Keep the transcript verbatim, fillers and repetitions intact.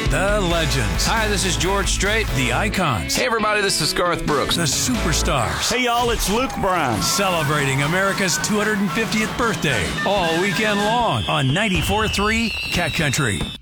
The legends. Hi, this is George Strait. The icons. Hey, everybody, this is Garth Brooks. The superstars. Hey, y'all, it's Luke Bryan. Celebrating America's two hundred fiftieth birthday all weekend long on ninety-four point three Cat Country.